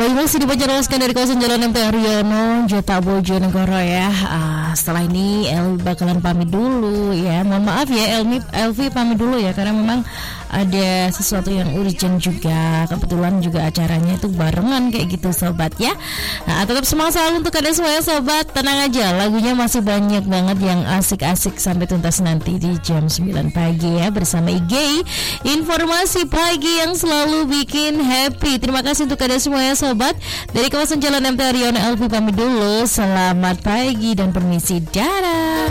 Baik, masih dipancarkan dari kawasan Jalan MT Haryono, Jota Bojonegoro ya. Setelah ini Elvi bakalan pamit dulu ya. Mohon maaf ya Elvi pamit dulu ya, karena memang ada sesuatu yang urgent juga. Kebetulan juga acaranya itu barengan kayak gitu sobat ya. Nah, tetap semangat selalu untuk kalian semua ya sobat. Tenang aja, lagunya masih banyak banget yang asik-asik sampai tuntas nanti di jam 9 pagi ya, bersama IG Informasi Pagi yang selalu bikin happy. Terima kasih untuk kalian semua ya sobat. Dari kawasan Jalan MT Haryono, Elvi pamit dulu. Selamat pagi dan permisi, dadah.